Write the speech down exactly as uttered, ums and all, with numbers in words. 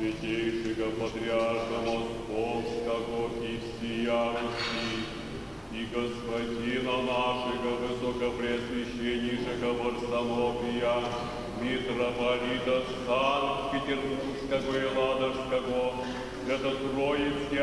святейшего патриарха Московского и всея Руси, и господина нашего высокопреосвященнейшего Варсонофия, митрополита Санкт-Петербургского и Ладожского, это Троицкий